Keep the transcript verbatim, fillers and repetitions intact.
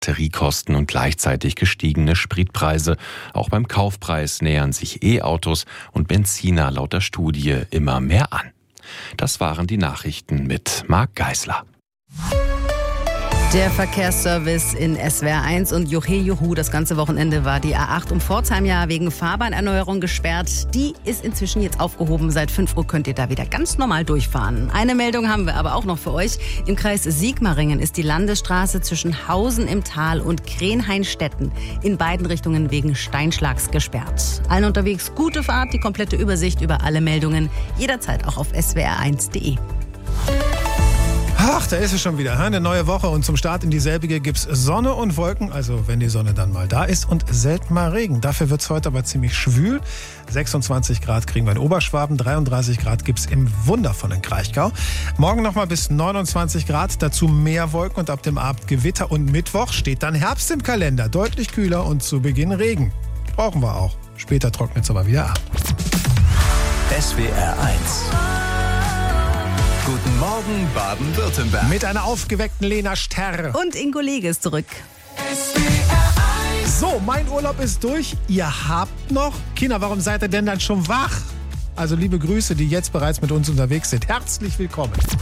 Batteriekosten und gleichzeitig gestiegene Spritpreise. Auch beim Kaufpreis nähern sich E-Autos und Benziner laut der Studie immer mehr an. Das waren die Nachrichten mit Marc Geisler. Der Verkehrsservice in S W R eins und Juche Juhu, das ganze Wochenende war die A acht um Pforzheim ja wegen Fahrbahnerneuerung gesperrt. Die ist inzwischen jetzt aufgehoben. Seit fünf Uhr könnt ihr da wieder ganz normal durchfahren. Eine Meldung haben wir aber auch noch für euch. Im Kreis Sigmaringen ist die Landesstraße zwischen Hausen im Tal und Krenhainstetten in beiden Richtungen wegen Steinschlags gesperrt. Allen unterwegs gute Fahrt, die komplette Übersicht über alle Meldungen jederzeit auch auf s w r eins punkt de. Ach, da ist es schon wieder. Eine neue Woche und zum Start in dieselbige gibt's Sonne und Wolken, also wenn die Sonne dann mal da ist, und selten mal Regen. Dafür wird's heute aber ziemlich schwül. sechsundzwanzig Grad kriegen wir in Oberschwaben, dreiunddreißig Grad gibt's im wundervollen Kraichgau. Morgen nochmal bis neunundzwanzig Grad, dazu mehr Wolken und ab dem Abend Gewitter. Und Mittwoch steht dann Herbst im Kalender, deutlich kühler und zu Beginn Regen. Brauchen wir auch. Später trocknet's aber wieder ab. S W R eins. Guten Morgen, Baden-Württemberg. Mit einer aufgeweckten Lena Sterr. Und Ingo Lege ist zurück. So, mein Urlaub ist durch. Ihr habt noch? Kinder, warum seid ihr denn dann schon wach? Also liebe Grüße, die jetzt bereits mit uns unterwegs sind. Herzlich willkommen.